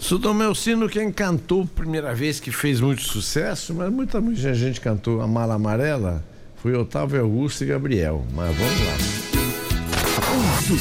Sudomeu quem cantou primeira vez que fez muito sucesso, mas muita gente cantou A Mala Amarela, foi Otávio Augusto e Gabriel. Mas vamos lá.